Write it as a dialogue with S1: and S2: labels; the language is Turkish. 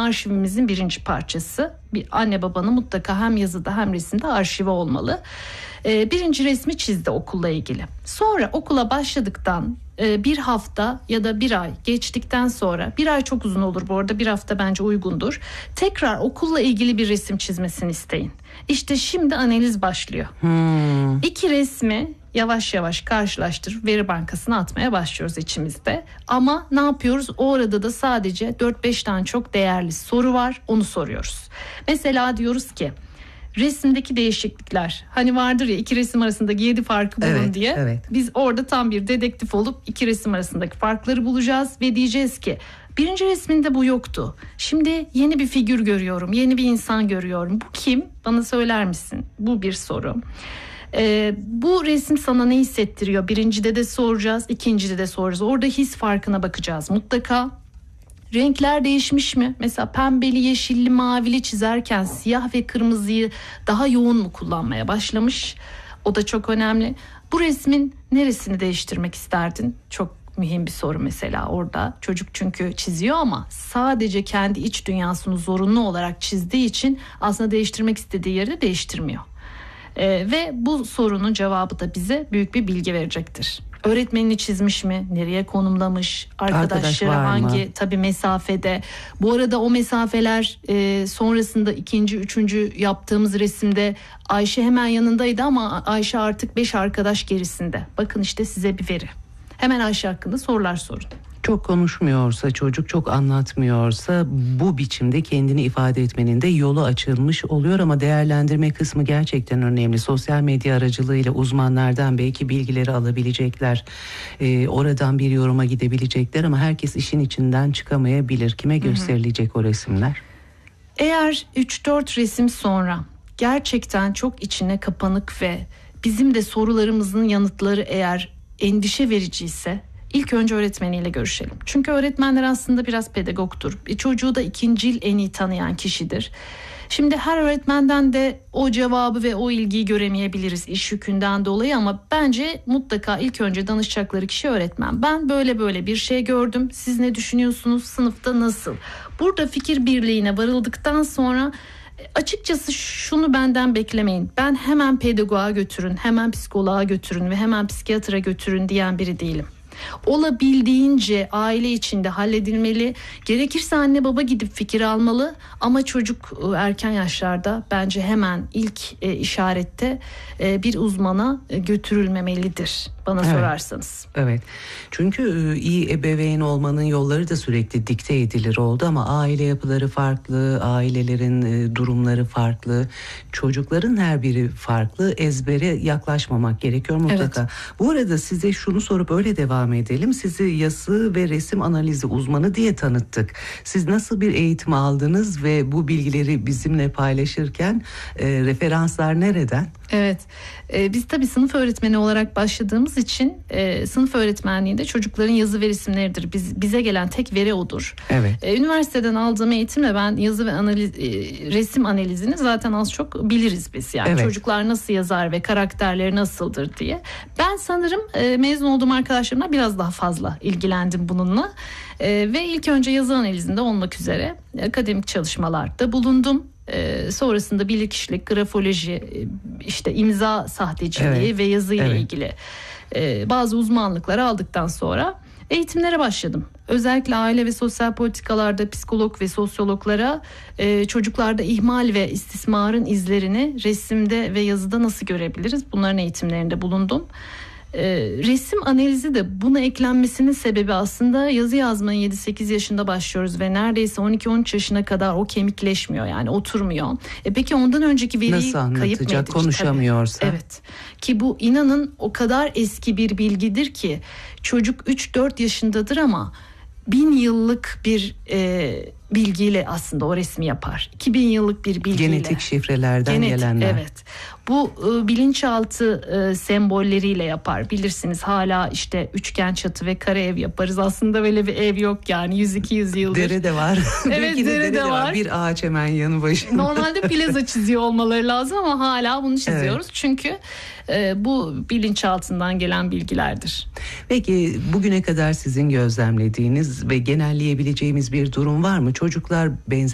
S1: arşivimizin birinci parçası. Bir anne babanın mutlaka hem yazıda hem resimde arşivi olmalı. Birinci resmi çizdi okulla ilgili. Sonra okula başladıktan bir hafta ya da bir ay geçtikten sonra, bir ay çok uzun olur bu arada, bir hafta bence uygundur. Tekrar okulla ilgili bir resim çizmesini isteyin. İşte şimdi analiz başlıyor. İki resmi yavaş yavaş karşılaştırıp veri bankasına atmaya başlıyoruz içimizde. Ama ne yapıyoruz? O arada da sadece 4-5 tane çok değerli soru var, onu soruyoruz. Mesela diyoruz ki resimdeki değişiklikler, hani vardır ya, iki resim arasındaki 7 farkı bulun diye. Evet. Biz orada tam bir dedektif olup iki resim arasındaki farkları bulacağız ve diyeceğiz ki birinci resminde bu yoktu. Şimdi yeni bir figür görüyorum, yeni bir insan görüyorum. Bu kim? Bana söyler misin? Bu bir soru. Bu resim sana ne hissettiriyor? Birincide de soracağız, ikincide de soracağız. Orada his farkına bakacağız mutlaka. Renkler değişmiş mi? Mesela pembeli, yeşilli, mavili çizerken siyah ve kırmızıyı daha yoğun mu kullanmaya başlamış? O da çok önemli. Bu resmin neresini değiştirmek isterdin? Çok mühim bir soru mesela orada. Çocuk çünkü çiziyor ama sadece kendi iç dünyasını zorunlu olarak çizdiği için aslında değiştirmek istediği yeri de değiştirmiyor. Ve bu sorunun cevabı da bize büyük bir bilgi verecektir. Öğretmenini çizmiş mi? Nereye konumlamış? Arkadaşları hangi tabii mesafede? Bu arada o mesafeler sonrasında ikinci, üçüncü yaptığımız resimde Ayşe hemen yanındaydı ama Ayşe artık 5 arkadaş gerisinde. Bakın işte size bir veri. Hemen Ayşe hakkında sorular sorun.
S2: Çok konuşmuyorsa çocuk, çok anlatmıyorsa bu biçimde kendini ifade etmenin de yolu açılmış oluyor ama değerlendirme kısmı gerçekten önemli. Sosyal medya aracılığıyla uzmanlardan belki bilgileri alabilecekler. Oradan bir yoruma gidebilecekler ama herkes işin içinden çıkamayabilir. Kime gösterilecek o resimler?
S1: Eğer 3-4 resim sonra gerçekten çok içine kapanık ve bizim de sorularımızın yanıtları eğer endişe vericiyse İlk önce öğretmeniyle görüşelim. Çünkü öğretmenler aslında biraz pedagogtur. Çocuğu da ikincil en iyi tanıyan kişidir. Şimdi her öğretmenden de o cevabı ve o ilgiyi göremeyebiliriz iş yükünden dolayı ama bence mutlaka ilk önce danışacakları kişi öğretmen. Ben böyle bir şey gördüm. Siz ne düşünüyorsunuz? Sınıfta nasıl? Burada fikir birliğine varıldıktan sonra açıkçası şunu benden beklemeyin. Ben hemen pedagoğa götürün, hemen psikoloğa götürün ve hemen psikiyatra götürün diyen biri değilim. Olabildiğince aile içinde halledilmeli. Gerekirse anne baba gidip fikir almalı ama çocuk erken yaşlarda bence hemen ilk işarette bir uzmana götürülmemelidir bana sorarsanız.
S2: Evet. Çünkü iyi ebeveyn olmanın yolları da sürekli dikte edilir oldu ama aile yapıları farklı, ailelerin durumları farklı, çocukların her biri farklı. Ezbere yaklaşmamak gerekiyor mutlaka. Evet. Bu arada size şunu sorup öyle devam edelim. Sizi yazı ve resim analizi uzmanı diye tanıttık. Siz nasıl bir eğitim aldınız ve bu bilgileri bizimle paylaşırken referanslar nereden?
S1: Evet, biz tabii sınıf öğretmeni olarak başladığımız için sınıf öğretmenliğinde çocukların yazı ve resimleridir. Bize gelen tek veri odur.
S2: Evet.
S1: Üniversiteden aldığım eğitimle ben yazı ve resim analizini zaten az çok biliriz biz. Yani evet. Çocuklar nasıl yazar ve karakterleri nasıldır diye. Ben sanırım mezun olduğum arkadaşlarımla biraz daha fazla ilgilendim bununla. Ve ilk önce yazı analizinde olmak üzere akademik çalışmalarda bulundum. Sonrasında bilirkişilik, grafoloji, işte imza sahteciliği ve yazıyla ilgili bazı uzmanlıkları aldıktan sonra eğitimlere başladım. Özellikle aile ve sosyal politikalarda psikolog ve sosyologlara çocuklarda ihmal ve istismarın izlerini resimde ve yazıda nasıl görebiliriz? Bunların eğitimlerinde bulundum. Resim analizi de buna eklenmesinin sebebi aslında yazı yazmaya 7-8 yaşında başlıyoruz ve neredeyse 12-13 yaşına kadar o kemikleşmiyor, yani oturmuyor. Peki ondan önceki veriyi
S2: nasıl
S1: kayıp mı
S2: anlatacak, konuşamıyorsa?
S1: Tabii. Evet, ki bu inanın o kadar eski bir bilgidir ki çocuk 3-4 yaşındadır ama 1000 yıllık bir bilgiyle aslında o resmi yapar. 2000 yıllık bir bilgiyle.
S2: Genetik şifrelerden gelenler.
S1: Evet. Bu bilinçaltı sembolleriyle yapar. Bilirsiniz hala işte üçgen çatı ve kare ev yaparız. Aslında böyle bir ev yok yani 100-200 yıldır.
S2: Dere de var.
S1: Evet, dere de var.
S2: Bir ağaç hemen yanı başında.
S1: Normalde plaza çiziyor olmaları lazım ama hala bunu çiziyoruz. Evet. Çünkü bu bilinçaltından gelen bilgilerdir.
S2: Peki bugüne kadar sizin gözlemlediğiniz ve genelleyebileceğimiz bir durum var mı? Çocuklar benzer